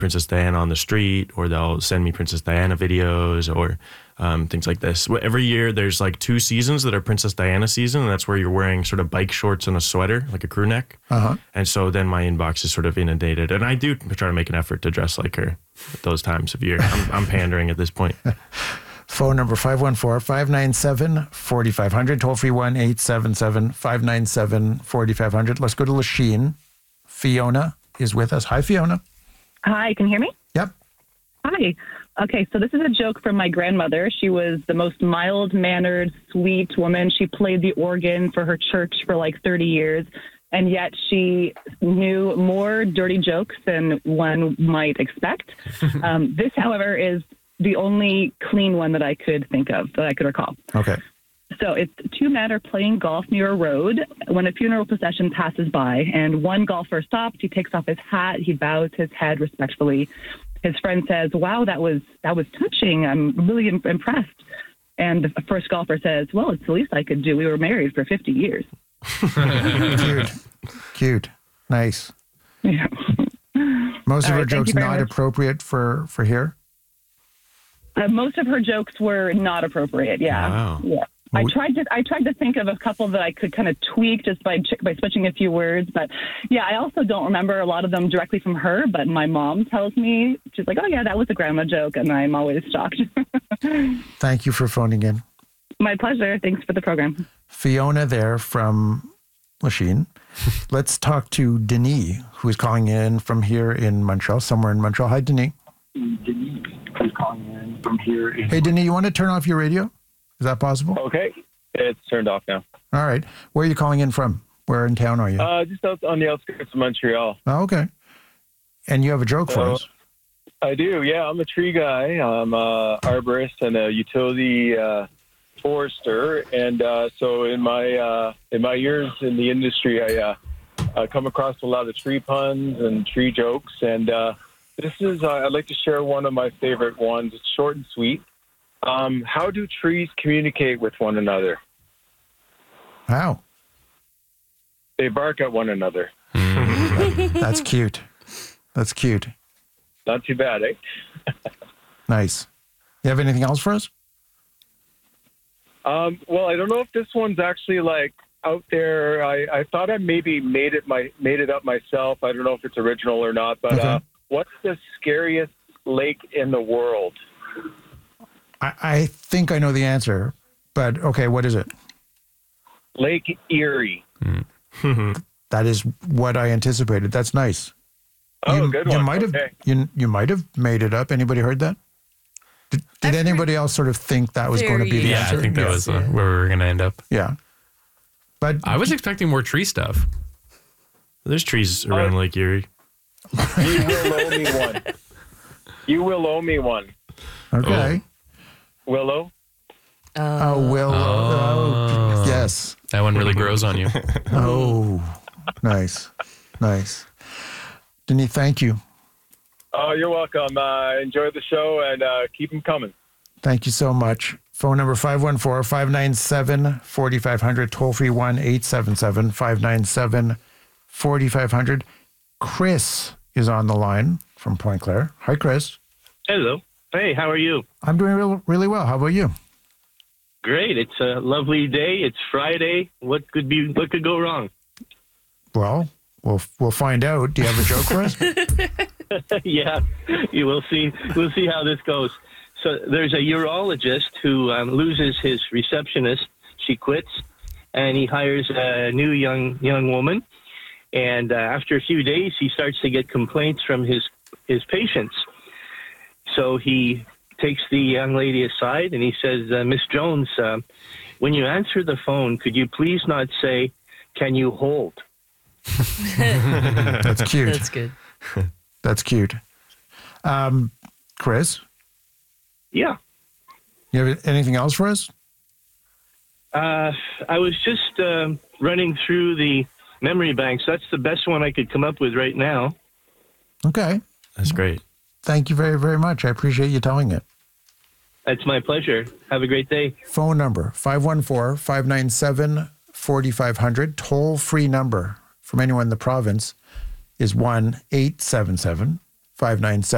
Princess Diana on the street, or they'll send me Princess Diana videos, or things like this. Every year there's like 2 seasons that are Princess Diana season, and that's where you're wearing sort of bike shorts and a sweater, like a crew neck. And so then my inbox is sort of inundated, and I do try to make an effort to dress like her at those times of year. I'm pandering at this point. Phone number 514-597-4500. Toll free 1-877-597-4500. Let's go to Lachine. Fiona is with us. Hi, Fiona. Hi, can you hear me? Yep. Hi. Okay, so this is a joke from my grandmother. She was the most mild-mannered, sweet woman. She played the organ for her church for like 30 years, and yet she knew more dirty jokes than one might expect. This, however, is the only clean one that I could think of, that I could recall. Okay. So it's 2 men are playing golf near a road when a funeral procession passes by, and one golfer stops. He takes off his hat. He bows his head respectfully. His friend says, "Wow, that was touching. I'm really impressed." And the first golfer says, "Well, it's the least I could do. We were married for 50 years." Cute. Nice. Yeah. Most of her All right, thank jokes you very not much. appropriate for here? Most of her jokes were not appropriate. Yeah. Wow. Yeah. I tried to think of a couple that I could kind of tweak just by switching a few words, but yeah, I also don't remember a lot of them directly from her. But my mom tells me, she's like, "Oh yeah, that was a grandma joke," and I'm always shocked. Thank you for phoning in. My pleasure. Thanks for the program. Fiona there from Lachine. Let's talk to Denis, who is calling in from here in Montreal, somewhere in Montreal. Hi, Denis. Hey, Denis, you want to turn off your radio? Is that possible? Okay. It's turned off now. All right. Where are you calling in from? Where in town are you? Just out on the outskirts of Montreal. Oh, okay. And you have a joke for us? I do, yeah. I'm a tree guy. I'm a arborist and a utility forester. And so in my years in the industry, I come across a lot of tree puns and tree jokes. And this is, I'd like to share one of my favorite ones. It's short and sweet. How do trees communicate with one another? How? They bark at one another. That's cute. That's cute. Not too bad, eh? Nice. You have anything else for us? Well, I don't know if this one's actually like out there. I thought I maybe made it up myself. I don't know if it's original or not. But Okay. What's the scariest lake in the world? I think I know the answer, but okay, what is it? Lake Erie. That is what I anticipated. That's nice. Oh, good one. You might have Okay. you might have made it up. Anybody heard that? Did anybody else sort of think that was going to be the Yeah, answer? I think that was where we were going to end up. Yeah. But I was expecting more tree stuff. There's trees around Lake Erie. You will owe me one. You will owe me one. okay. Willow. Oh, yes. That one really grows on you. Oh, nice. Nice. Denis, thank you. Oh, you're welcome. Enjoy the show and keep them coming. Thank you so much. Phone number 514-597-4500, toll free 1-877-597-4500. Chris is on the line from Point Claire. Hi, Chris. Hello. Hey, how are you? I'm doing really well. How about you? Great. It's a lovely day. It's Friday. What could go wrong? Well, we'll find out. Do you have a joke for us? Yeah, you will see. We'll see how this goes. So there's a urologist who loses his receptionist. She quits, and he hires a new young woman. And after a few days, he starts to get complaints from his patients. So he takes the young lady aside and he says, "Miss Jones, when you answer the phone, could you please not say, 'Can you hold?'" That's cute. That's good. That's cute. Chris, Yeah. you have anything else for us? I was just running through the memory banks. That's the best one I could come up with right now. Okay. That's great. Thank you very, very much. I appreciate you telling it. That's my pleasure. Have a great day. Phone number, 514-597-4500. Toll-free number from anyone in the province is 1-877-597